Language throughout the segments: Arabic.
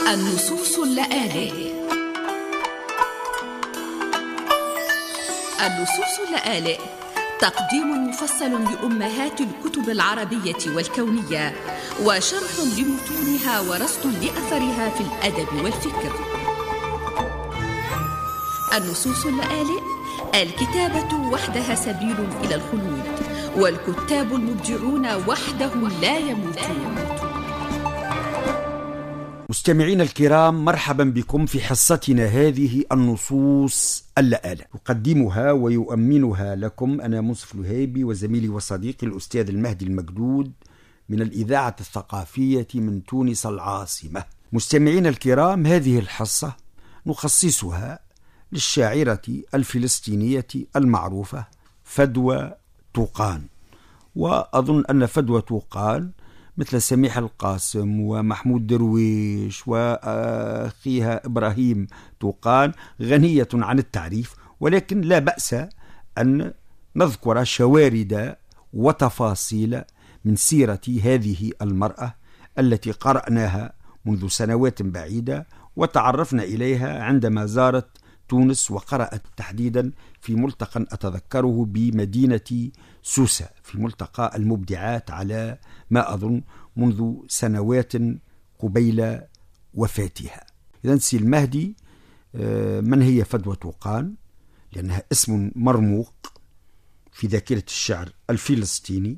النصوص اللآلئ. النصوص اللآلئ تقديم مفصل لأمهات الكتب العربية والكونية، وشرح لمتونها ورصد لأثرها في الأدب والفكر. النصوص اللآلئ: الكتابة وحدها سبيل إلى الخلود، والكتاب المبدعون وحدهم لا يموتون. مستمعينا الكرام، مرحبا بكم في حصتنا هذه النصوص اللآلئ. يقدمها ويؤمنها لكم أنا منصف الوهيبي وزميلي وصديقي الأستاذ المهدي المجدود من الإذاعة الثقافية من تونس العاصمة. مستمعينا الكرام، هذه الحصة نخصصها للشاعرة الفلسطينية المعروفة فدوى طوقان. وأظن أن فدوى طوقان مثل سميح القاسم ومحمود درويش وأخيها إبراهيم طوقان غنية عن التعريف، ولكن لا بأس أن نذكر شوارد وتفاصيل من سيرة هذه المرأة التي قرأناها منذ سنوات بعيدة وتعرفنا إليها عندما زارت تونس، وقرأت تحديدا في ملتقى أتذكره بمدينة سوسة، في ملتقى المبدعات على ما أظن منذ سنوات قبيل وفاتها. إذن سي المهدي، من هي فدوى طوقان؟ لأنها اسم مرموق في ذاكرة الشعر الفلسطيني،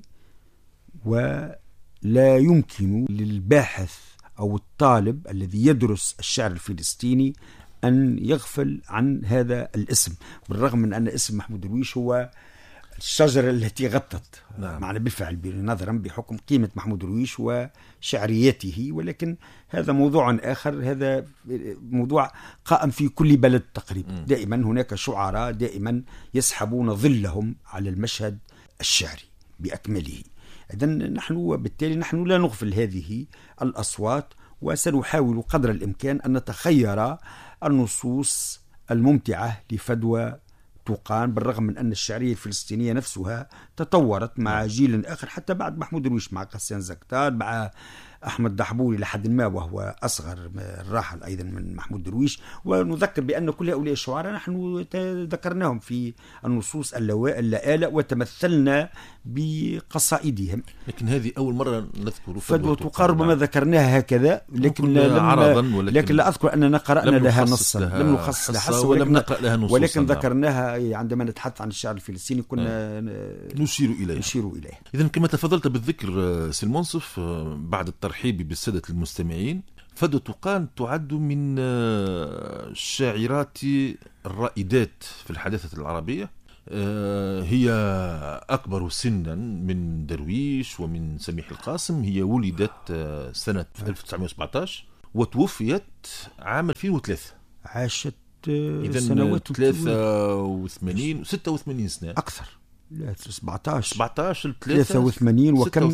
ولا يمكن للباحث أو الطالب الذي يدرس الشعر الفلسطيني أن يغفل عن هذا الاسم، بالرغم من أن اسم محمود درويش هو الشجرة التي غطت معنا بالفعل نظرا بحكم قيمة محمود درويش وشعريته، ولكن هذا موضوع آخر. هذا موضوع قائم في كل بلد تقريبا. دائما هناك شعراء دائما يسحبون ظلهم على المشهد الشعري بأكمله. إذن بالتالي نحن لا نغفل هذه الأصوات، وسنحاول قدر الإمكان أن نتخير النصوص الممتعة لفدوى طوقان، بالرغم من أن الشعرية الفلسطينية نفسها تطورت مع جيل آخر حتى بعد محمود درويش، مع قسيان زكتار، مع أحمد دحبوري لحد ما وهو أصغر الراحل أيضا من محمود درويش. ونذكر بأن كل هؤلاء الشعراء نحن ذكرناهم في النصوص اللآلئ وتمثلنا بقصائدهم، لكن هذه أول مرة نذكر فدوى طوقان. ربما ذكرناها هكذا لكن لا أذكر أننا قرأنا لها نصا، لم نخصص لها حصة ولم نقرأ لها نصوصا، ولكن ذكرناها عندما نتحدث عن الشعر الفلسطيني كنا نشير إليها. إذن كما تفضلت بالذكر سي المنصف، بعد الترحيب بالسادة المستمعين، فدوى طوقان تعد من الشاعرات الرائدات في الحداثة العربية. هي أكبر سنا من درويش ومن سميح القاسم. هي ولدت سنة 1917 وتوفيت عام 2003. عاشت سنوات 83 86 سنة أكثر. لا 17 83 وكم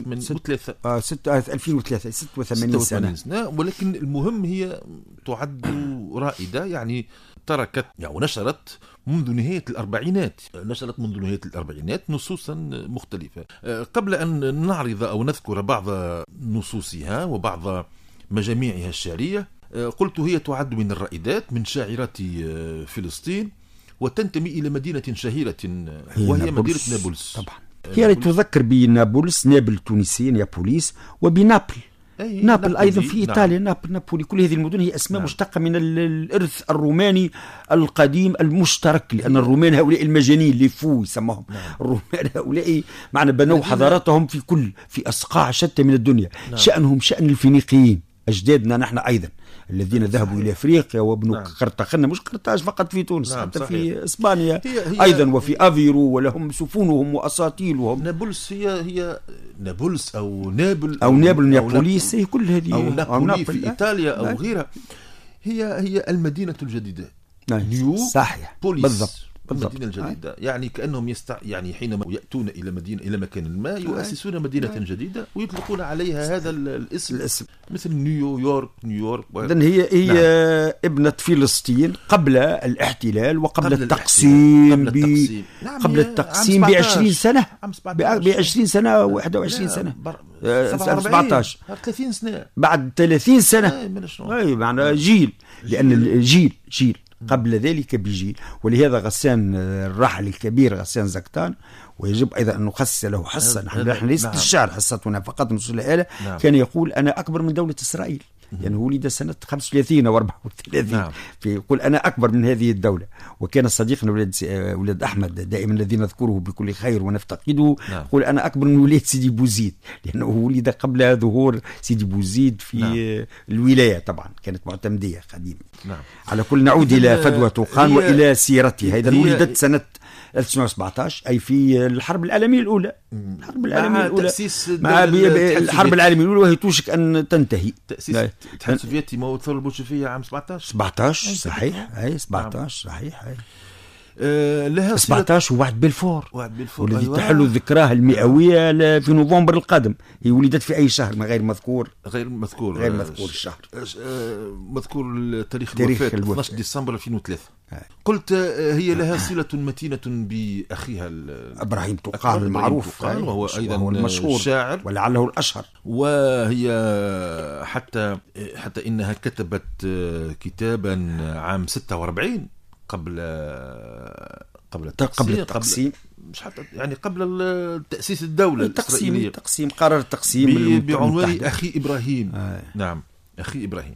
2003 86 سنة. ولكن المهم هي تعد رائدة، يعني تركت ونشرت منذ نهاية الأربعينات نصوصا مختلفة. قبل أن نعرض أو نذكر بعض نصوصها وبعض مجاميعها الشعرية، قلت هي تعد من الرائدات من شاعرات فلسطين، وتنتمي إلى مدينة شهيرة وهي مدينة نابلس. طبعا هي تذكر بنابلس، نابل تونسي، نابوليس، وبنابل نابل أيضا في إيطاليا. نابولي، كل هذه المدن هي أسماء مشتقة من الإرث الروماني القديم المشترك، لأن الرومان هؤلاء المجانين اللي يسموهم الرومان هؤلاء معنا بنوا حضاراتهم في أصقاع شتى من الدنيا. شأنهم شأن الفينيقيين أجدادنا نحن أيضا الذين ذهبوا إلى أفريقيا وابنوا قرطاج، مش قرطاج فقط في تونس، حتى صحيح. في إسبانيا أيضا وفي أفيرو، ولهم سفنهم وأساطيلهم. نابلس هي نابلس أو نابل نابوليس، كل هذه أو نابولي في إيطاليا أو غيرها. هي المدينة الجديدة. نيو صحيح بوليس. بالضبط. المدينة الجديدة. يعني كأنهم يعني حينما يأتون إلى مكان ما يؤسسون مدينة جديدة ويطلقون عليها هذا الاسم مثل نيويورك. إذن هي ابنة فلسطين قبل الاحتلال وقبل التقسيم قبل التقسيم ب20 سنة، ب20 سنة 21 سنة 17 30 سنة بعد 30 سنة. أي معنى جيل، لأن الجيل قبل ذلك بجيل. ولهذا غسان الراحل الكبير غسان زكتان، ويجب أيضا أن نخصص له حصة. نحن ليست الشعر حصتنا فقط نص الآلة. كان يقول أنا أكبر من دولة إسرائيل، يعني ولد سنة 35 أو 34. يقول أنا أكبر من هذه الدولة. وكان صديقنا ولد أحمد دائما الذي نذكره بكل خير ونفتقده، يقول أنا أكبر من ولاد سيدي بوزيد، لأنه ولد قبل ظهور سيدي بوزيد في الولاية. طبعا كانت معتمدية قديمة. على كل نعود إلى فدوى طوقان وإلى سيرتها. إذا ولدت سنة 1917، أي في الحرب العالمية الأولى. الحرب العالمية الأولى مع الحرب العالمية الأولى وهي توشك أن تنتهي. تأسيس الاتحاد السوفيتي ما هو الثورة البولشفية عام 17 صحيح. أي 17 صحيح. أي لها 17 ووعد بلفور والذي تحل ذكراها المئوية في نوفمبر القادم. هي ولدت في أي شهر ما غير مذكور الشهر، مذكور تاريخ الوفاة 12 ديسمبر 2003. قلت هي لها صلة متينة بأخيها إبراهيم طوقان المعروف، وهو أيضا المشهور الشاعر ولعله الأشهر. وهي حتى إنها كتبت كتابا عام 46 قبل التقسيم، مش حتى يعني قبل تأسيس الدولة الإسرائيلية. التقسيم قرر التقسيم بعنوان أخي إبراهيم. نعم، أخي إبراهيم.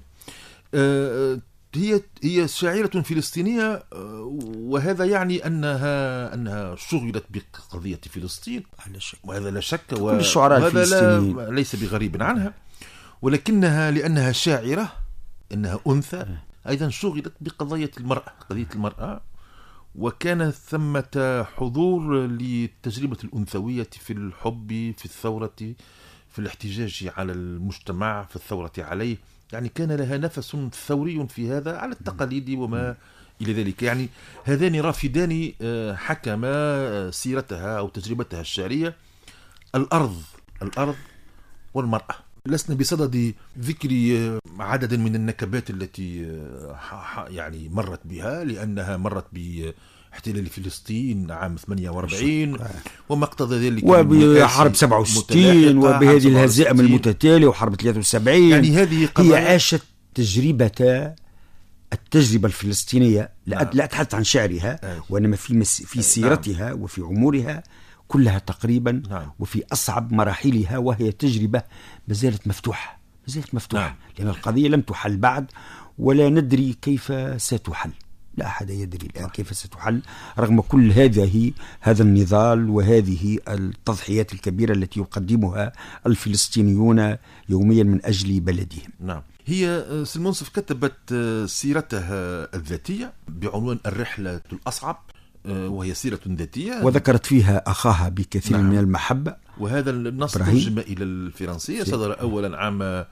هي شاعرة فلسطينية، وهذا يعني أنها شغلت بقضية فلسطين، وهذا لا شك، وهذا ليس بغريب عنها. ولكنها لأنها شاعرة، أنها أنثى، أيضا شغلت بقضية المرأة، وكان ثمة حضور للتجربة الأنثوية في الحب، في الثورة، في الاحتجاج على المجتمع، في الثورة عليه. يعني كان لها نفس ثوري في هذا على التقاليد وما إلى ذلك. يعني هذان رافدان حكما سيرتها أو تجربتها الشعرية: الأرض والمرأة. لسنا بصدد ذكر عدد من النكبات التي يعني مرت بها، لأنها مرت باحتلال فلسطين عام 48 وما اقتضى ذلك، وبحرب 67 وبهذه الهزائم المتتالية وحرب 73. يعني هذه هي عاشت التجربة الفلسطينية. لا أتحدث عن شعرها، وإنما في سيرتها وفي عمرها كلها تقريبا، وفي أصعب مراحلها، وهي تجربة ما زالت مفتوحة. لأن القضية لم تحل بعد، ولا ندري كيف ستحل. لا أحد يدري الآن كيف ستحل رغم كل هذا النضال وهذه التضحيات الكبيرة التي يقدمها الفلسطينيون يوميا من أجل بلدهم. نعم. هي سلمونسف كتبت سيرتها الذاتية بعنوان الرحلة الأصعب، وهي سيرة ذاتية، وذكرت فيها أخاها بكثير من المحبة. وهذا النص ترجم إلى الفرنسية، صدر أولا عام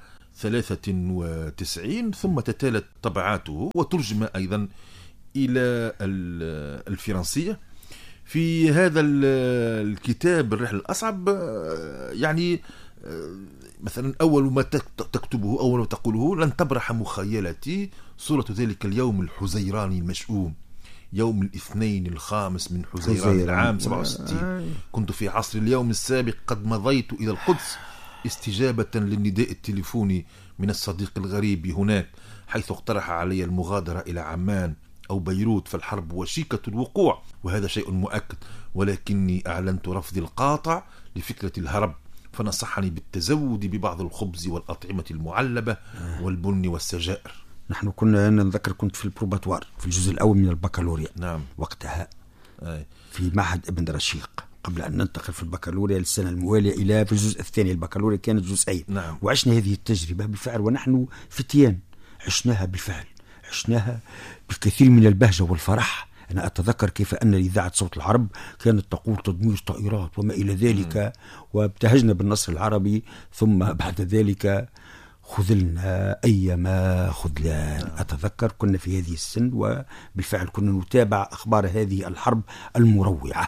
93 ثم تتالت طبعاته وترجم أيضا إلى الفرنسية. في هذا الكتاب الرحلة الأصعب يعني مثلا أول ما تكتبه، أول ما تقوله: لن تبرح مخيلتي صورة ذلك اليوم الحزيراني المشؤوم، يوم الاثنين 5 من حزيران العام 67. كنت في عصر اليوم السابق قد مضيت إلى القدس استجابة للنداء التليفوني من الصديق الغريب هناك، حيث اقترح علي المغادرة إلى عمان أو بيروت، فالحرب وشيكة الوقوع وهذا شيء مؤكد، ولكني أعلنت رفضي القاطع لفكرة الهرب، فنصحني بالتزود ببعض الخبز والأطعمة المعلبة والبن والسجائر. نحن كنا نذكر، كنت في البروباتوار في الجزء الأول من البكالوريا. نعم. وقتها في معهد ابن رشيق، قبل أن ننتقل في البكالوريا للسنة الموالية إلى في الجزء الثاني. البكالوريا كانت جزئين. نعم. وعشنا هذه التجربة بالفعل ونحن فتيان، عشناها بالفعل، عشناها بكثير من البهجة والفرح. أنا أتذكر كيف أن إذاعة صوت العرب كانت تقول تدمير طائرات وما إلى ذلك، وابتهجنا بالنصر العربي. ثم بعد ذلك خذلنا أيما خذلان. أتذكر كنا في هذه السن وبالفعل كنا نتابع أخبار هذه الحرب المروعة.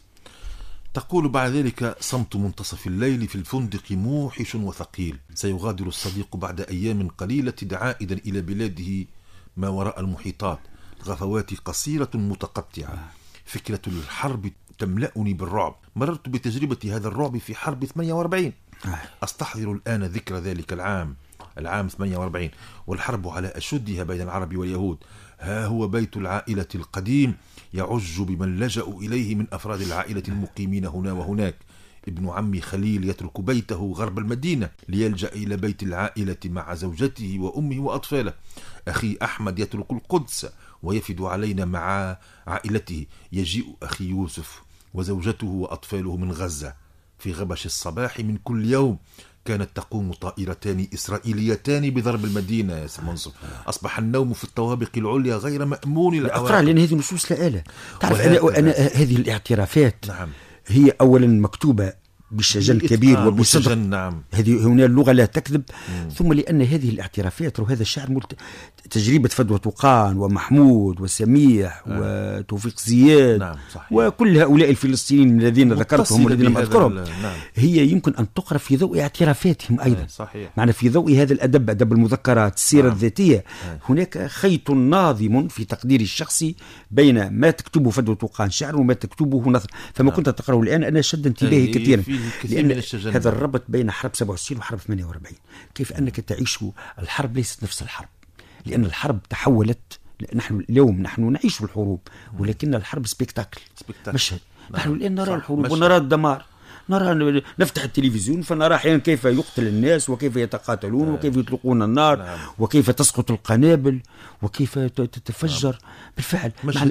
تقول بعد ذلك: صمت منتصف الليل في الفندق موحش وثقيل، سيغادر الصديق بعد أيام قليلة عائدا إلى بلاده ما وراء المحيطات، غفوات قصيرة متقطعة. فكرة الحرب تملأني بالرعب، مررت بتجربة هذا الرعب في حرب 48. أستحضر الآن ذكرى ذلك العام 48 والحرب على أشدها بين العرب واليهود. ها هو بيت العائلة القديم يعج بمن لجأوا إليه من أفراد العائلة المقيمين هنا وهناك. ابن عمي خليل يترك بيته غرب المدينة ليلجأ إلى بيت العائلة مع زوجته وأمه وأطفاله. أخي أحمد يترك القدس ويفد علينا مع عائلته. يجيء أخي يوسف وزوجته وأطفاله من غزة. في غبش الصباح من كل يوم كانت تقوم طائرتان إسرائيليتان بضرب المدينة. يا منصف، أصبح النوم في الطوابق العليا غير مأمون العواقب. أقرأ لأن هذه نصوص لآلة. تعرف أنا هذه الاعترافات نعم. هي أولا مكتوبة بشجن كبير وبصدق. نعم. هذه هنا اللغة لا تكذب. ثم لأن هذه الاعترافات وهذا الشعر تجربة فدوى طوقان ومحمود وسميح وتوفيق زياد. نعم. وكل هؤلاء الفلسطينيين الذين ذكرتهم والذين ما أذكرهم. نعم. هي يمكن أن تقرأ في ضوء اعترافاتهم أيضا. صحيح. معنا في ضوء هذا الأدب، أدب المذكرات، السيرة الذاتية. هناك خيط ناظم في تقديري الشخصي بين ما تكتبه فدوى طوقان شعر وما تكتبه نثر. فما كنت تقرأه الآن أنا شد انتباهي كثيرا، لأن هذا الربط بين حرب 67 وحرب 48. كيف أنك تعيش الحرب ليست نفس الحرب، لأن الحرب تحولت. نحن اليوم نعيش الحروب، ولكن الحرب سبيكتاكل، مشهد. نحن الآن نرى الحروب ونرى الدمار، نرى نفتح التلفزيون فنرى أحيانا كيف يقتل الناس وكيف يتقاتلون وكيف يطلقون النار وكيف تسقط القنابل وكيف تتفجر. بالفعل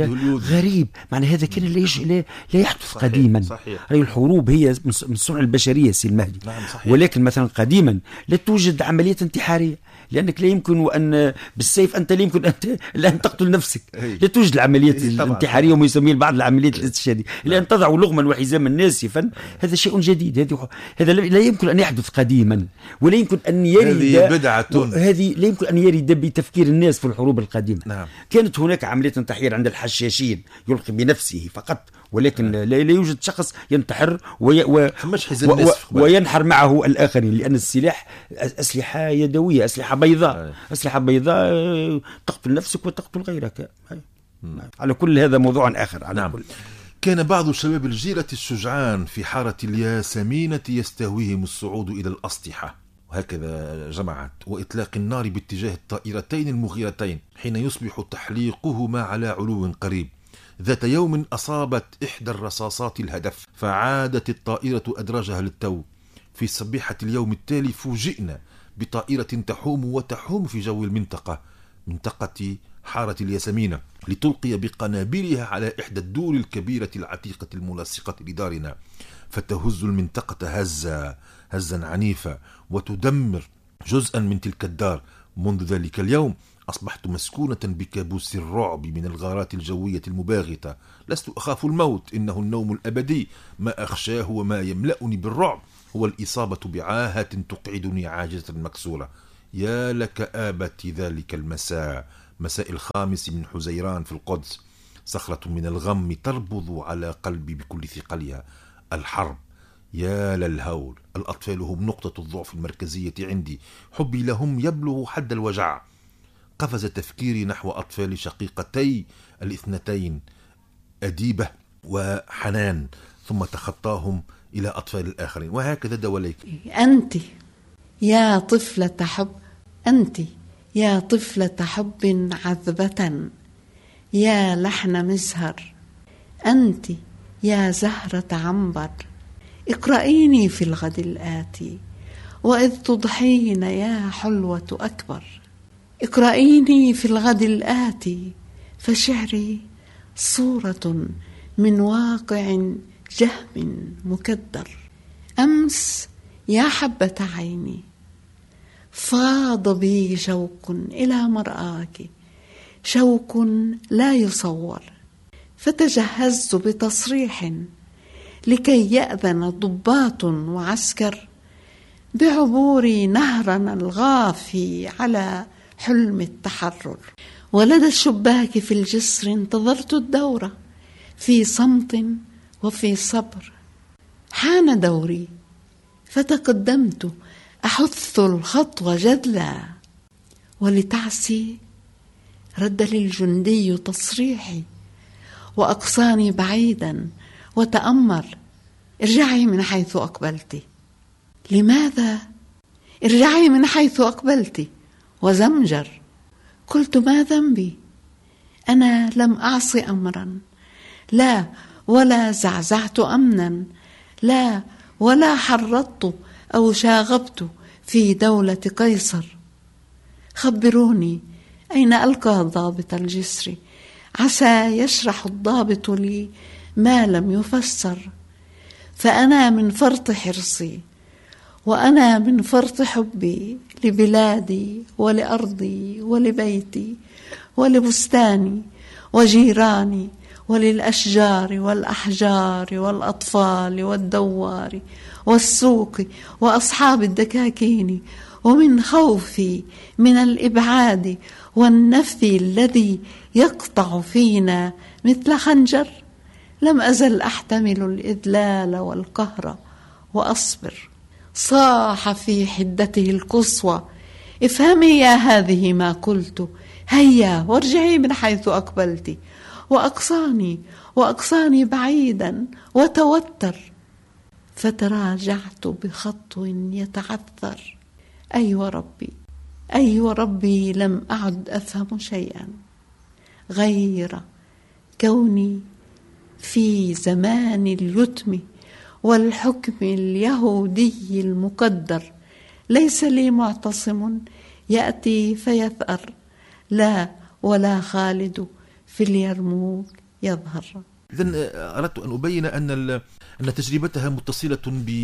غريب. معنى هذا كان لا يحدث قديما. هذه الحروب هي من صنع البشرية سي المهدي. ولكن مثلا قديما لا توجد عملية انتحارية، لأنك لا يمكن أن بالسيف أنت لا يمكن أن تقتل نفسك. لا توجد العمليات الانتحارية وما يسميه البعض العمليات الاستشهادية، لأن تضع لغما وحزاما ناسفا. هذا شيء جديد. هذا لا يمكن أن يحدث قديما، ولا يمكن أن يرد. هذه لا يمكن أن يرد بتفكير الناس في الحروب القديمة. نعم. كانت هناك عملية انتحار عند الحشاشين يلقي بنفسه فقط، ولكن لا يوجد شخص ينتحر وينحر معه الآخرين، لأن السلاح أسلحة يدوية، أسلحة بيضاء تقتل نفسك وتقتل غيرك. على كل هذا موضوع آخر. على كل. كان بعض شباب الجيرة الشجعان في حارة الياسمينة يستهويهم الصعود إلى الأسطحة، وهكذا جمعت وإطلاق النار باتجاه الطائرتين المغيرتين حين يصبح تحليقهما على علو قريب. ذات يوم أصابت إحدى الرصاصات الهدف فعادت الطائرة أدراجها للتو. في صبيحة اليوم التالي فوجئنا بطائرة تحوم في جو منطقة حارة الياسمينة لتلقي بقنابلها على إحدى الدور الكبيرة العتيقة الملاصقة لدارنا، فتهز المنطقة هزا عنيفا وتدمر جزءا من تلك الدار. منذ ذلك اليوم أصبحت مسكونة بكابوس الرعب من الغارات الجوية المباغتة. لست أخاف الموت، إنه النوم الأبدي. ما أخشاه وما يملأني بالرعب هو الإصابة بعاهة تقعدني عاجزة مكسورة. يا لك آبتي ذلك المساء، مساء 5 من حزيران في القدس. صخرة من الغم تربض على قلبي بكل ثقلها. الحرب، يا للهول. الأطفال هم نقطة الضعف المركزية عندي، حبي لهم يبلغ حد الوجع. قفز تفكيري نحو أطفال شقيقتي الاثنتين أديبة وحنان، ثم تخطاهم إلى أطفال الآخرين، وهكذا دواليك. أنت يا طفلة حب، أنت يا طفلة حب عذبة، يا لحن مزهر، أنت يا زهرة عنبر. اقرأيني في الغد الآتي وإذ تضحين يا حلوة أكبر. اقرأيني في الغد الآتي فشعري صورة من واقع جهم مكدر. أمس يا حبة عيني فاض بي شوق إلى مرآك، شوق لا يصور، فتجهزت بتصريح لكي يأذن ضباط وعسكر بعبوري نهرنا الغافي على حلم التحرر. ولدى الشباك في الجسر انتظرت الدورة في صمت وفي صبر. حان دوري فتقدمت أحث الخطوة جدلا، ولتعسي رد للجندي تصريحي وأقصاني بعيدا وتأمر: ارجعي من حيث أقبلت. لماذا؟ ارجعي من حيث أقبلت. وزمجر. قلت: ما ذنبي؟ أنا لم أعص أمرا، لا، ولا زعزعت أمنا، لا، ولا حرضت أو شاغبت في دولة قيصر. خبروني أين ألقى ضابط الجسر، عسى يشرح الضابط لي ما لم يفسر. فأنا من فرط حرصي، وأنا من فرط حبي لبلادي ولأرضي ولبيتي ولبستاني وجيراني وللأشجار والأحجار والأطفال والدوار والسوق وأصحاب الدكاكين، ومن خوفي من الإبعاد والنفي الذي يقطع فينا مثل خنجر، لم أزل أحتمل الإذلال والقهر وأصبر. صاح في حدته القصوى: افهمي يا هذه ما قلت، هيا وارجعي من حيث أقبلت. وأقصاني بعيدا وتوتر، فتراجعت بخطو يتعثر. أي وربي لم أعد أفهم شيئا غير كوني في زمان اليتم والحكم اليهودي المقدر. ليس لي معتصم يأتي فيثأر، لا، ولا خالد في اليرموك يظهر. إذن أردت أن أبين أن تجربتها متصلة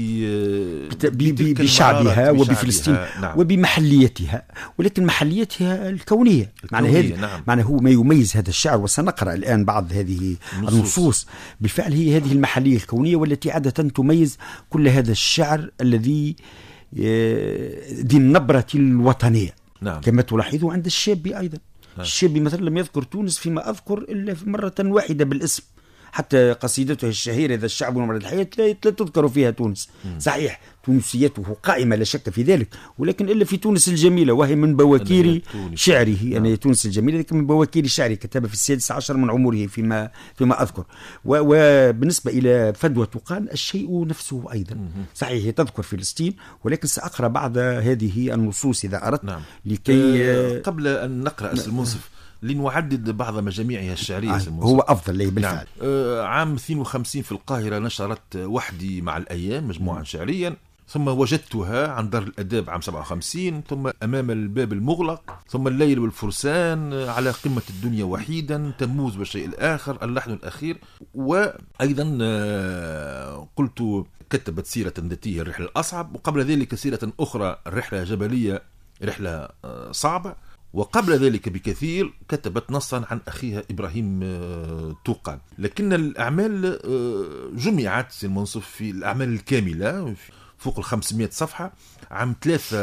بشعبها وبفلسطين، نعم، وبمحليتها، ولكن محليتها الكونية. معنى هو ما يميز هذا الشعر، وسنقرأ الآن بعض هذه النصوص. بالفعل هي هذه المحلية الكونية والتي عادة تميز كل هذا الشعر الذي ذي النبرة الوطنية. نعم. كما تلاحظوا عند الشابي أيضا. الشابي مثلا لم يذكر تونس فيما أذكر إلا في مرة واحدة بالاسم، حتى قصيدته الشهيرة إذا الشعب ومرض الحياة لا تذكر فيها تونس. صحيح تونسيته قائمة لا شك في ذلك، ولكن إلا في تونس الجميلة، وهي من بواكير شعره. أنا تونس الجميلة لكن من بواكير شعره، كتب في 16 من عمره فيما أذكر. وبالنسبة إلى فدوى تقال الشيء نفسه أيضا. صحيح تذكر فلسطين، ولكن سأقرأ بعد هذه النصوص إذا أردت. نعم. لكي قبل أن نقرأ أسل المنصف لنعدد بعض مجاميعها الشعرية. هو أفضل لي بالفعل. نعم. عام 52 في القاهرة نشرت وحدي مع الأيام مجموعة شعريا، ثم وجدتها عن دار الأداب عام 57، ثم أمام الباب المغلق، ثم الليل والفرسان، على قمة الدنيا وحيدا، تموز والشيء الآخر، اللحن الأخير. وأيضا قلت كتبت سيرة ذاتية الرحلة الأصعب، وقبل ذلك سيرة أخرى الرحلة جبلية رحلة صعبة، وقبل ذلك بكثير كتبت نصا عن أخيها إبراهيم توقان. لكن الأعمال جمعت المنصف في الأعمال الكاملة فوق 500 صفحة عام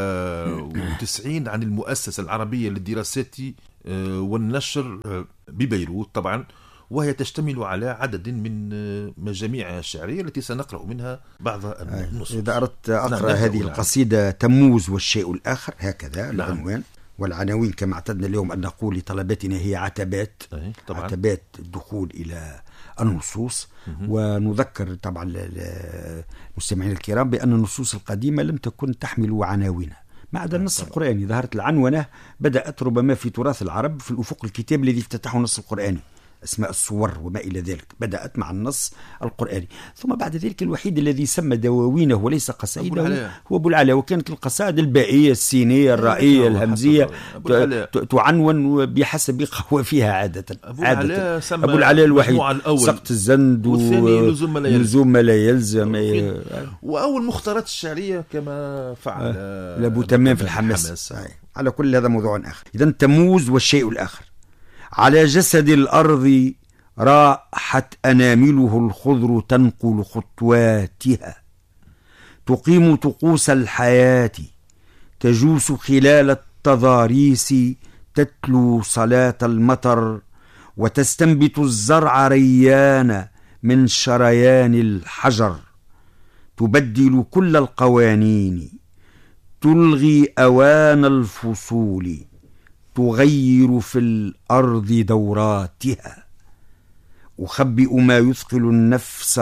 93 عن المؤسسة العربية للدراسات والنشر ببيروت طبعا، وهي تشتمل على عدد من مجاميعها الشعرية التي سنقرأ منها بعض النصوص. إذا أردت أقرأ هذه القصيدة تموز والشيء الآخر، هكذا العنوان. والعناوين كما اعتدنا اليوم أن نقول لطلبتنا هي عتبات الدخول إلى النصوص. ونذكر طبعا المستمعين الكرام بأن النصوص القديمة لم تكن تحمل عناوين، ما عدا النص القرآني. ظهرت العنونة بدأت ربما في تراث العرب في الأفق الكتاب الذي افتتحه النص القرآني، أسماء الصور وما إلى ذلك، بدأت مع النص القرآني. ثم بعد ذلك الوحيد الذي سمى دواوينه وليس قصائده هو أبو العلاء. وكانت القصائد البائية السينية الرائية الهمزية تعنون بحسب قوافيها عادة. أبو العلاء الوحيد سقط الزند ولزوم ما لا يلزم. وأول مختارات الشعرية كما فعل لأبو تمام في الحماس. على كل هذا موضوع آخر. إذن تموز والشيء الآخر. على جسد الأرض راحت أنامله الخضر تنقل خطواتها، تقيم طقوس الحياة، تجوس خلال التضاريس، تتلو صلاة المطر، وتستنبت الزرع ريان من شريان الحجر، تبدل كل القوانين، تلغي أوان الفصول، تغير في الأرض دوراتها. أخبئ ما يثقل النفس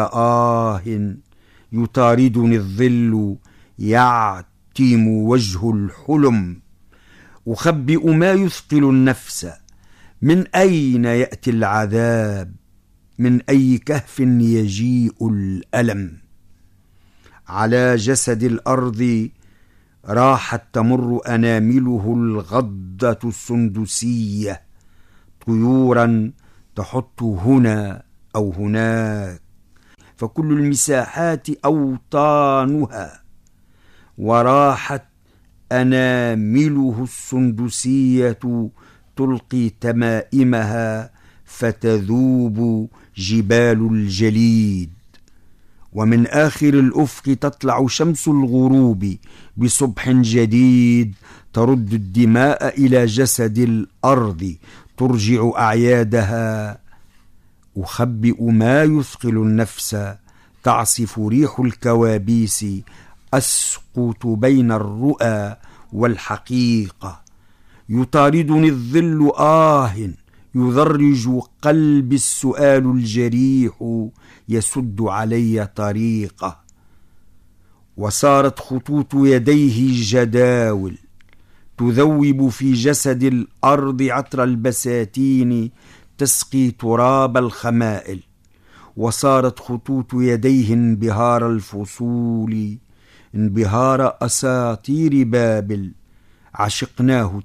يطاردني الظل، يعتم وجه الحلم. أخبئ ما يثقل النفس، من أين يأتي العذاب، من أي كهف يجيء الألم. على جسد الأرض راحت تمر أنامله الغضة السندسية، طيورا تحط هنا أو هناك، فكل المساحات أوطانها. وراحت أنامله السندسية تلقي تمائمها، فتذوب جبال الجليد. ومن آخر الأفق تطلع شمس الغروب بصبح جديد، ترد الدماء إلى جسد الأرض، ترجع أعيادها. أخبئ ما يثقل النفس، تعصف ريح الكوابيس، أسقط بين الرؤى والحقيقة. يطاردني الظل يضرج قلبي السؤال الجريح، يسد علي طريقه. وصارت خطوط يديه جداول، تذوب في جسد الأرض عطر البساتين، تسقي تراب الخمائل. وصارت خطوط يديه انبهار الفصول، انبهار أساطير بابل. عشقناه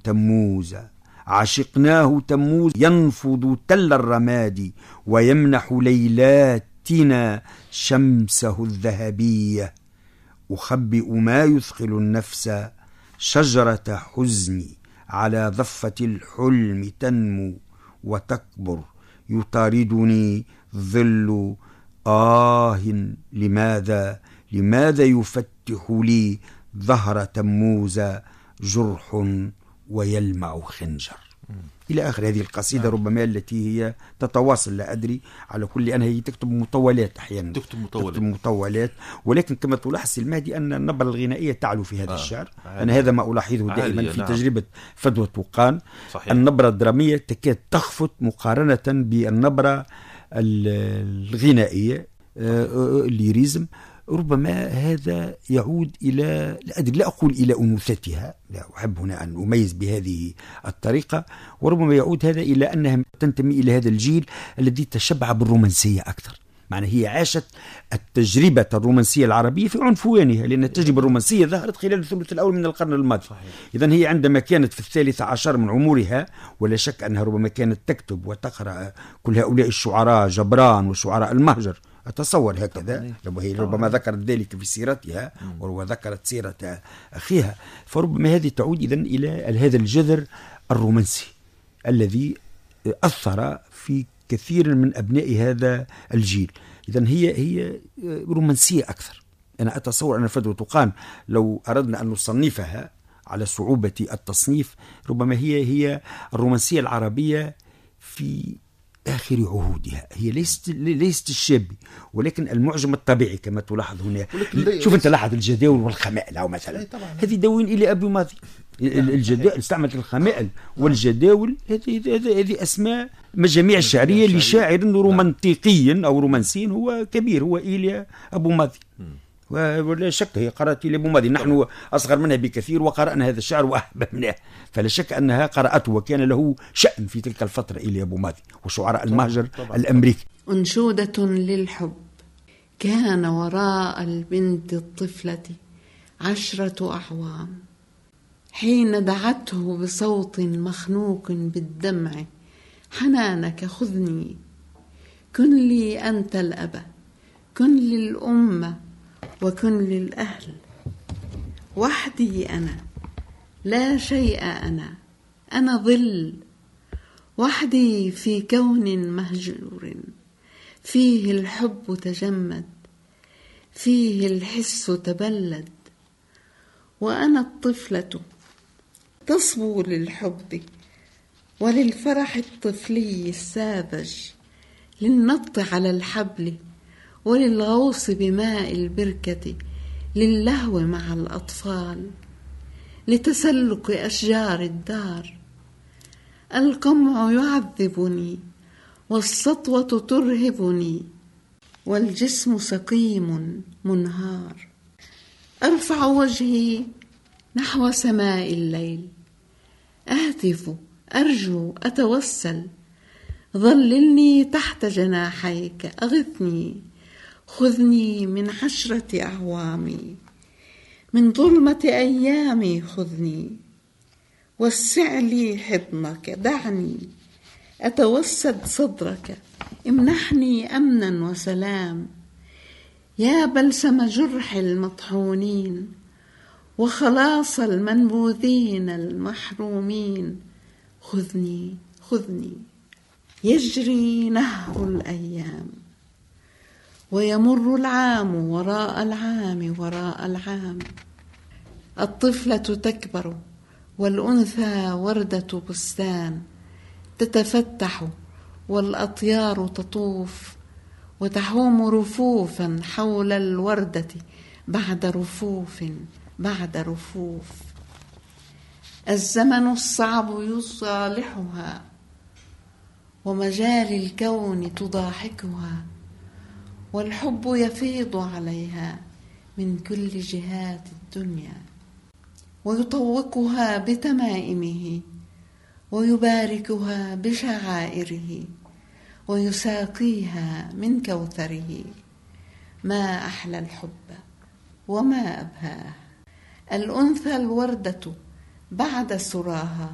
تموز ينفض تل الرماد، ويمنح ليلاتنا شمسه الذهبية. أخبئ ما يثقل النفس، شجرة حزني على ضفة الحلم تنمو وتكبر. يطاردني ظل لماذا يفتح لي ظهر تموز جرح ويلمع خنجر، إلى آخر هذه القصيدة. ربما التي هي تتواصل، لا أدري، على كل أنها هي تكتب مطولات أحيانا، تكتب مطولات. ولكن كما تلاحظ المهدي أن النبرة الغنائية تعلو في هذا الشعر. أنا هذا ما ألاحظه دائما في تجربة فدوى طوقان. النبرة الدرامية تكاد تخفت مقارنة بالنبرة الغنائية الليريزم. ربما هذا يعود إلى، لا أدري، لا أقول إلى أنوثتها، لا أحب هنا أن أميز بهذه الطريقة. وربما يعود هذا إلى أنها تنتمي إلى هذا الجيل الذي تشبع بالرومانسية أكثر. معنى هي عاشت التجربة الرومانسية العربية في عنفوانها، لأن التجربة الرومانسية ظهرت خلال الثلث الأول من القرن الماضي. إذن هي عندما كانت في 13 من عمرها، ولا شك أنها ربما كانت تكتب وتقرأ كل هؤلاء الشعراء، جبران وشعراء المهجر، أتصور هكذا. هي ربما ذكرت ذلك في سيرتها، وذكرت سيرة أخيها. فربما هذه تعود إذن إلى هذا الجذر الرومانسي الذي أثر في كثير من أبناء هذا الجيل. إذن هي رومانسية أكثر. أنا أتصور أن فدوى طوقان لو أردنا أن نصنفها على صعوبة التصنيف، ربما هي الرومانسية العربية في آخر عهودها. هي ليست الشابي، ولكن المعجم الطبيعي كما تلاحظ هنا. شوف أنت، لاحظ الجداول والخمائل أو مثلا، هذه دواوين إلى أبو ماضي. الجداول استعملت الخمائل والجداول، هذه أسماء مجاميع شعرية لشاعر رومانتيقي أو رومانسي هو كبير، هو إيليا أبو ماضي. ولا شك هي قرأت إلى أبو ماضي، نحن أصغر منها بكثير وقرأنا هذا الشعر وأحببناه، فلا شك أنها قرأته، وكان له شأن في تلك الفترة إلى أبو ماضي وشعراء المهجر الأمريكي. أنشودة للحب. كان وراء البنت الطفلة 10 أعوام، حين دعته بصوت مخنوق بالدمع: حنانك خذني، كن لي أنت الأب، كن للأمة، وكن للأهل. وحدي أنا، لا شيء أنا ظل، وحدي في كون مهجور فيه الحب تجمد. فيه الحس تبلد، وأنا الطفلة تصبو للحب وللفرح الطفلي الساذج، للنط على الحبل وللغوص بماء البركة، للهو مع الأطفال، لتسلق أشجار الدار. القمع يعذبني والسطوة ترهبني والجسم سقيم منهار. أرفع وجهي نحو سماء الليل، أهتف أرجو أتوسل، ظللني تحت جناحيك، أغثني، خذني من 10 أعوامي، من ظلمة أيامي خذني، وسع لي حضنك، دعني أتوسد صدرك، امنحني أمنا وسلام. يا بلسم جرح المطحونين وخلاص المنبوذين المحرومين، خذني خذني. يجري نهر الأيام ويمر العام وراء العام وراء العام. الطفلة تكبر والأنثى وردة بستان، تتفتح والأطيار تطوف وتحوم رفوفا حول الوردة بعد رفوف بعد رفوف. الزمن الصعب يصالحها ومجال الكون تضاحكها، والحب يفيض عليها من كل جهات الدنيا، ويطوقها بتمائمه ويباركها بشعائره ويساقيها من كوثره. ما أحلى الحب وما أبهاه. الأنثى الوردة بعد سراها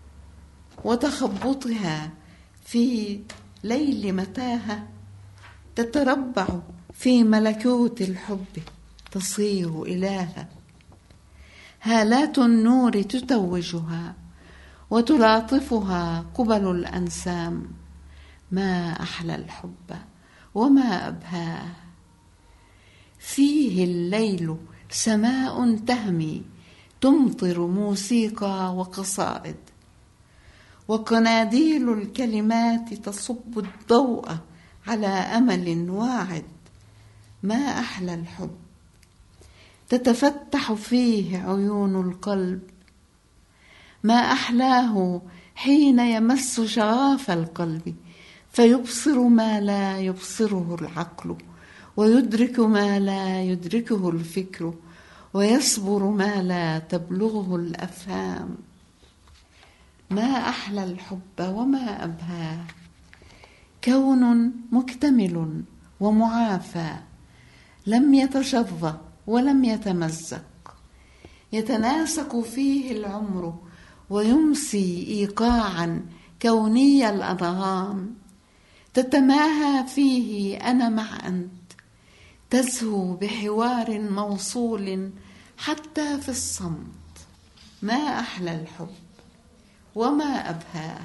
وتخبطها في ليل متاهة، تتربع في ملكوت الحب تصير إلها. هالات النور تتوجها وتلاطفها قبل الأنسام. ما أحلى الحب وما أبهاه. فيه الليل سماء تهمي تمطر موسيقى وقصائد، وقناديل الكلمات تصب الضوء على أمل واعد. ما أحلى الحب. تتفتح فيه عيون القلب. ما أحلاه حين يمس شغاف القلب فيبصر ما لا يبصره العقل، ويدرك ما لا يدركه الفكر، ويصبر ما لا تبلغه الأفهام. ما أحلى الحب وما أبهاه. كون مكتمل ومعافى، لم يتشظى ولم يتمزق، يتناسق فيه العمر ويمسي إيقاعا كوني الأنغام. تتماهى فيه أنا مع أنت، تزهو بحوار موصول حتى في الصمت. ما أحلى الحب وما أبهاه.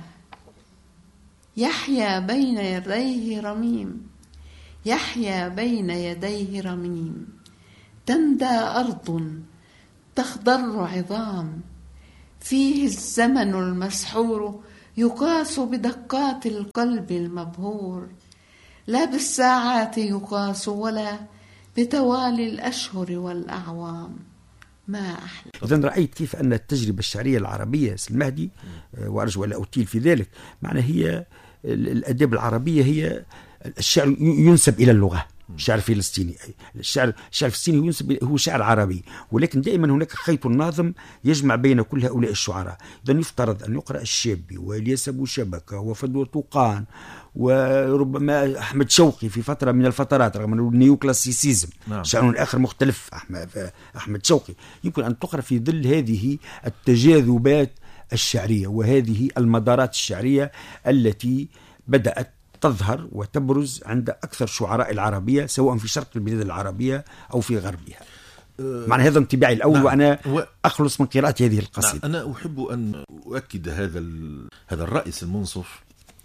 يحيا بين يديه رميم، يحيا بين يديه رميم. تندى أرض تخضر عظام، فيه الزمن المسحور يقاس بدقات القلب المبهور، لا بالساعات يقاس ولا بتوالي الأشهر والأعوام. ما أحلى. إذن رأيت كيف أن التجربة الشعرية العربية المهدي، وأرجو ألا أطيل في ذلك، معنى هي الأدب العربية هي الشعر ينسب إلى اللغة. الشعر الفلسطيني، الشعر الفلسطيني ينسب هو شعر عربي، ولكن دائما هناك خيط ناظم يجمع بين كل هؤلاء الشعراء. إذن يفترض أن يقرأ الشابي والياس أبو شبكة وفدوى طوقان وربما أحمد شوقي في فترة من الفترات، رغم أنه النيو كلاسيسيزم شأن آخر مختلف. أحمد شوقي يمكن أن تقرأ في ظل هذه التجاذبات الشعرية وهذه المدارات الشعرية التي بدأت تظهر وتبرز عند أكثر شعراء العربية، سواء في شرق البلاد العربية أو في غربها. معنى هذا انطباعي الأول، وأنا أخلص من قراءة هذه القصيدة. أنا أحب أن أؤكد هذا الرئيس المنصف،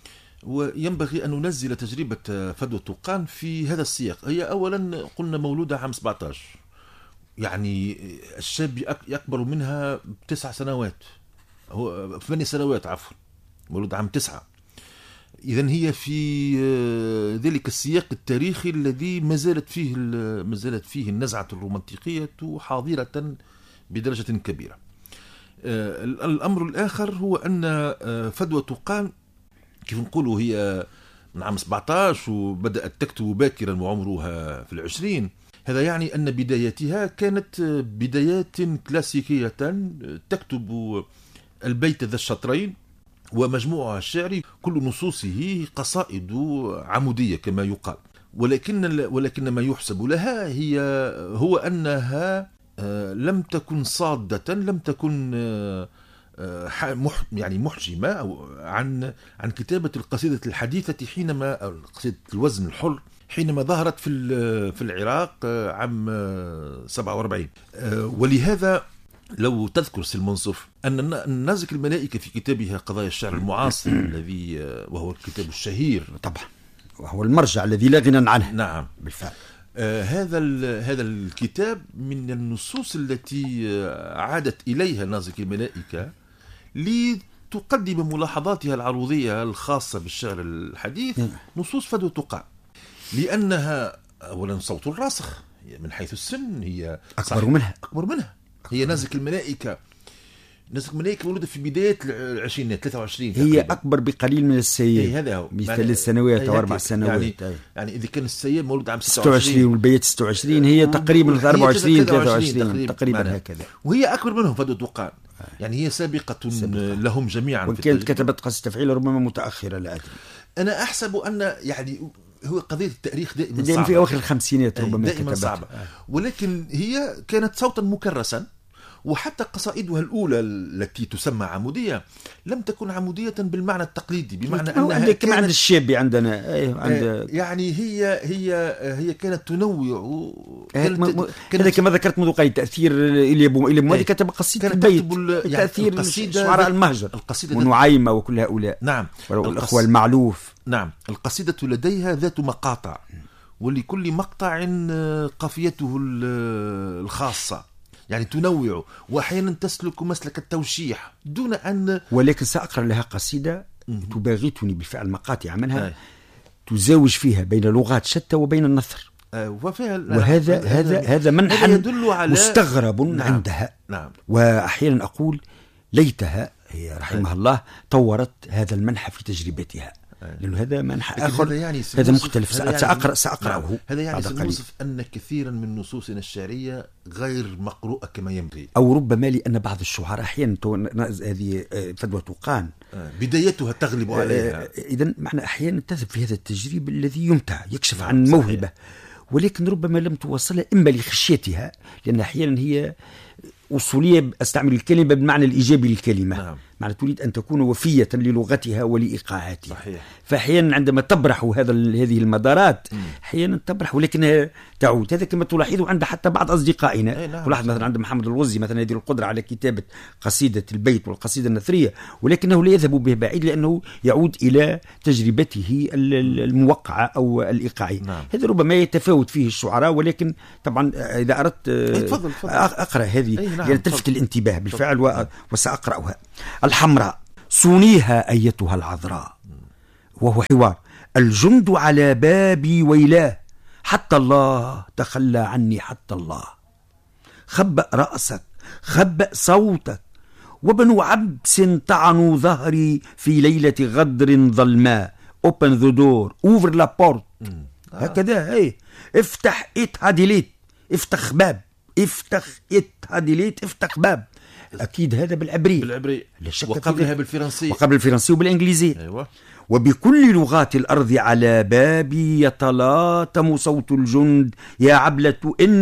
وينبغي أن ننزل تجربة فدوى طوقان في هذا السياق. هي أولا قلنا مولودة عام 17، يعني الشاب يكبر منها ب9 سنوات، هو 8 سنوات عفوا، مولود عام 9. إذن هي في ذلك السياق التاريخي الذي ما زالت فيه النزعة الرومانتيقية حاضرة بدرجة كبيرة. الأمر الآخر هو أن فدوى طوقان كيف نقولوا هي من عام 17 وبدأت تكتب باكرا وعمرها في 20. هذا يعني أن بداياتها كانت بدايات كلاسيكية، تكتب البيت ذا الشطرين ومجموعها الشعري كل نصوصه قصائد عمودية كما يقال. ولكن ما يحسب لها هو أنها لم تكن صادة، لم تكن يعني محجمة أو عن كتابة القصيدة الحديثة، حينما قصيدة الوزن الحر حينما ظهرت في العراق عام 47. ولهذا لو تذكر سي المنصف أن نازك الملائكة في كتابها قضايا الشعر المعاصر الذي وهو الكتاب الشهير طبعا، وهو المرجع الذي لا غنى عنه. نعم بالفعل. هذا الكتاب من النصوص التي عادت إليها نازك الملائكة لتقدم ملاحظاتها العروضية الخاصة بالشعر الحديث، نصوص فدوى طوقان، لأنها أولا صوت راسخ من حيث السن، هي أكبر منها. هي نازك الملائكة مولودة في بداية العشرينات 23 هي تقريبا. أكبر بقليل من السيد، هذا هو ب3 سنوات أو 4 سنوات. يعني إذا كان السيد مولود عام 26 والبيت 26، هي تقريبا 24 23 تقريبا هكذا، وهي أكبر منهم فدوى طوقان. يعني هي سابقة لهم جميعا. وإن كانت كتبت قصة تفعيل ربما متأخرة، لا أدري. أنا أحسب أن يعني هو قضية التاريخ دائما صعبة، في أواخر الخمسينات ربما دائما صعبة. ولكن هي كانت صوتا مكرسا، وحتى قصائدها الأولى التي تسمى عمودية لم تكن عمودية بالمعنى التقليدي، بمعنى أنها كما عند الشابي عندنا يعني هي كانت تنوع. هذا كما ذكرت منذ قليل تأثير إلي موادي كتب قصيدة البيت، تأثير شعراء المهجر، القصيدة ونعيمة وكل هؤلاء. نعم، والأخوة المعلوف. نعم، القصيدة لديها ذات مقاطع، ولكل مقطع قافيته الخاصة، يعني تنوع، وأحيانا تسلك مسلك التوشيح دون أن. ولكن سأقرأ لها قصيدة تباغتني بالفعل مقاطع منها تزاوج فيها بين لغات شتى وبين النثر، وهذا منحا مستغرب عندها. نعم. وأحيانا أقول ليتها هي رحمها الله طورت هذا المنح في تجربتها، لأنه هذا منح آخر، هذا مختلف. سأقرأه. هذا يعني سنوصف أن كثيرا من نصوصنا الشعرية غير مقروءة كما ينبغي، أو ربما لأن بعض الشعراء أحيانا هذه فدوى طوقان بدايتها تغلب عليها. إذن معنى أحيانا تذهب في هذا التجريب الذي يمتع، يكشف عن موهبة، ولكن ربما لم توصلها إما لخشيتها، لأن أحيانا هي أصولية، أستعمل الكلمة بالمعنى الإيجابي للكلمة. نعم. معنى تريد أن تكون وفية للغتها ولإيقاعاتها. صحيح. فأحيانا عندما تبرح هذه المدارات أحيانا تبرح ولكنها تعود. هذا كما تلاحظه عند حتى بعض أصدقائنا. نعم. تلاحظ مثلا عند محمد الوزي مثلا هذه القدرة على كتابة قصيدة البيت والقصيدة النثرية، ولكنه لا يذهب به بعيد لأنه يعود إلى تجربته الموقعة أو الإيقاعية. نعم. هذا ربما يتفاوت فيه الشعراء، ولكن طبعا إذا أردت أقرأ هذه يعني تلفت الانتباه بالفعل وسأقرأها. الحمراء صونيها أيتها العذراء، وهو حوار. الجند على بابي ويلاه، حتى الله تخلى عني، حتى الله خبأ رأسك، خبأ صوتك، وبنو عبس طعنوا ظهري في ليلة غدر ظلماء. open the door, ouvre la porte. هكذا افتح اتهاديليت، افتح باب، افتح اتهاديليت، افتح باب. أكيد هذا بالعبري، وقبلها بالفرنسي، وقبل الفرنسي وبالإنجليزي. أيوة. وبكل لغات الأرض على بابي يتلاطم صوت الجند، يا عبلة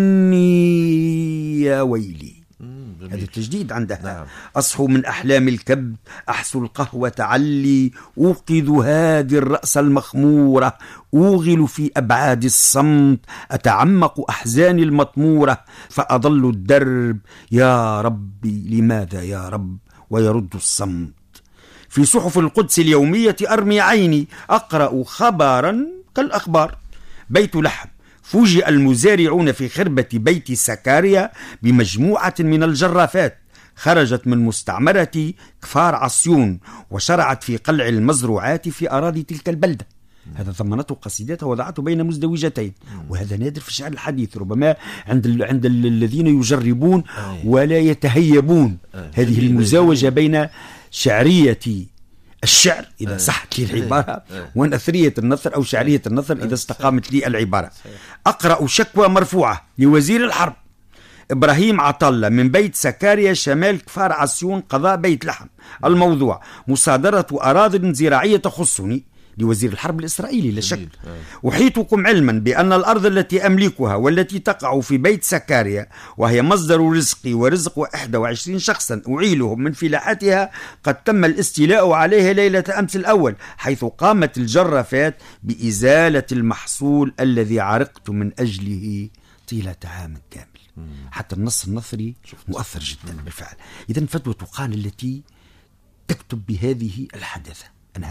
إني يا ويلي. هذا التجديد عندها. نعم. أصحو من أحلام الكبد، أحسو القهوة علي، أوقظ هذه الرأس المخمورة، أوغل في أبعاد الصمت، أتعمق أحزاني المطمورة، فأضل الدرب، يا ربي لماذا يا رب، ويرد الصمت. في صحف القدس اليومية أرمي عيني أقرأ خبرا كالأخبار. بيت لحم: فوجئ المزارعون في خربة بيت سكاريا بمجموعة من الجرافات خرجت من مستعمرة كفار عصيون وشرعت في قلع المزروعات في أراضي تلك البلدة. هذا ضمنته قصيدتها وضعته بين مزدوجتين، وهذا نادر في الشعر الحديث، ربما عند الذين يجربون ولا يتهيبون هذه المزاوجة بين شعرية الشعر إذا صحت لي العبارة ونثرية النثر أو شعرية النثر إذا استقامت لي العبارة. أقرأ شكوى مرفوعة لوزير الحرب إبراهيم عطلة من بيت سكاريا شمال كفار عسيون قضاء بيت لحم. الموضوع: مصادرة أراضٍ زراعية تخصني، لوزير الحرب الإسرائيلي لا شك. أحيطكم علما بأن الأرض التي أملكها والتي تقع في بيت سكاريا وهي مصدر رزقي ورزق 21 شخصا أعيلهم من فلاحتها قد تم الاستيلاء عليها ليلة أمس الأول، حيث قامت الجرافات بإزالة المحصول الذي عرقت من أجله طيلة عام كامل. حتى النص النثري مؤثر جدا بالفعل. إذن فتوى تقال التي تكتب بهذه الحداثة أن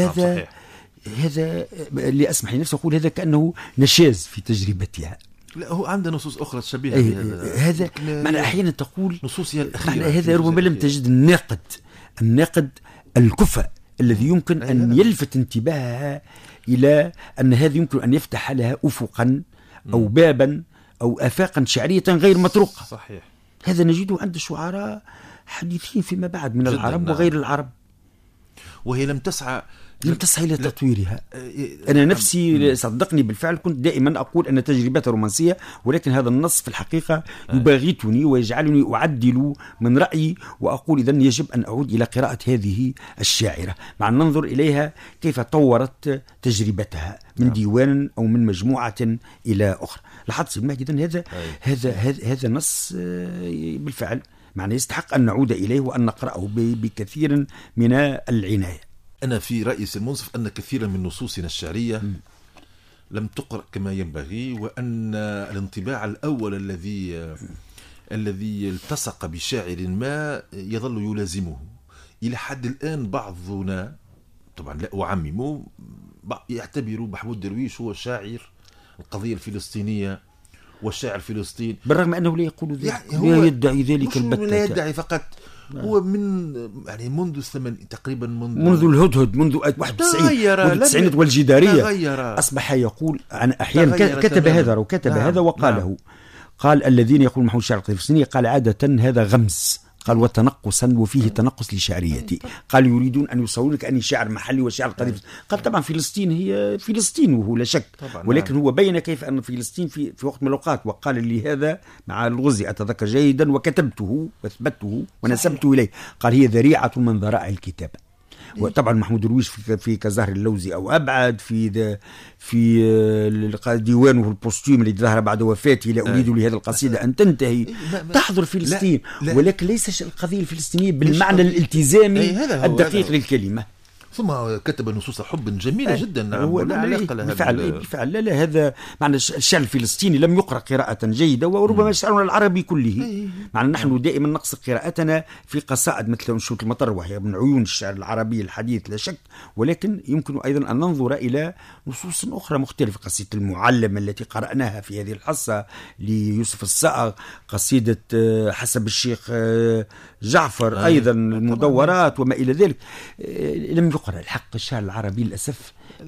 هذا اللي أسمح لنفسي أقول هذا كأنه نشاز في تجربتها. لا، هو عنده نصوص أخرى شبيهة بهذا. هذا معنى أحيانا تقول نصوصها الأخيرة هذا ربما لم تجد الناقد الكفء الذي يمكن أن يلفت انتباهها إلى أن هذا يمكن أن يفتح لها أفقا أو بابا أو آفاقا شعرية غير مطروقة. صحيح. هذا نجده عند شعراء حديثين فيما بعد من العرب وغير العرب، وهي لم تسعى إلى تطويرها. أنا نفسي صدقني بالفعل كنت دائما أقول أن تجربتها رومانسية، ولكن هذا النص في الحقيقة يباغتني ويجعلني أعدل من رأيي وأقول إذن يجب أن أعود إلى قراءة هذه الشاعرة مع أن ننظر إليها كيف طورت تجربتها من ديوان أو من مجموعة إلى أخرى. لاحظت المهدي إذن هذا نص بالفعل معنى يستحق أن نعود إليه وأن نقرأه بكثير من العناية. أنا في رأيي المنصف أن كثيرا من نصوصنا الشعرية لم تقرأ كما ينبغي، وأن الانطباع الأول الذي التصق بشاعر ما يظل يلازمه إلى حد الآن. بعضنا طبعا لا أعممه يعتبر محمود درويش هو شاعر القضية الفلسطينية والشاعر فلسطين، بالرغم أنه لا يقول ذلك، لا يدعي ذلك البتة. لا يدعي فقط هو من منذ تقريبا منذ الهدهد، منذ 91 والجدارية أصبح يقول أحيانا كتب هذا وقاله. قال الذين يقول محمود الشاعر الفلسطيني قال عادة هذا غمز، قال وتنقصا وفيه تنقص لشعريتي، قال يريدون أن يصورون كأني شاعر محلي وشاعر قديم. قال طبعا فلسطين هي فلسطين وهو لا شك، ولكن هو بين كيف أن فلسطين في وقت من الأوقات، وقال لي هذا مع الغزي أتذكر جيدا وكتبته وثبته ونسبته إليه، قال هي ذريعة من ذرائع الكتابة. وطبعا محمود درويش في كزهر اللوزي أو أبعد في ديوانه البوستيوم الذي ظهر بعد وفاته لا أريد لهذه القصيدة أن تنتهي تحضر فلسطين، ولكن ليس القضية الفلسطينية بالمعنى الالتزامي الدقيق للكلمة. ثم كتب نصوص حب جميلة جدا. بالفعل لا هذا معنى الشعر الفلسطيني لم يقرأ قراءة جيدة، وربما شعرنا العربي كله معنى نحن دائما نقص قراءتنا في قصائد مثل أنشودة المطر وهي من عيون الشعر العربي الحديث لا شك، ولكن يمكن أيضا أن ننظر إلى نصوص أخرى مختلفة. قصيدة المعلم التي قرأناها في هذه الحصة ليوسف الصقر، قصيدة حسب الشيخ جعفر أيضا المدورات وما إلى ذلك، لم يقرأ الحق الشعر العربي للأسف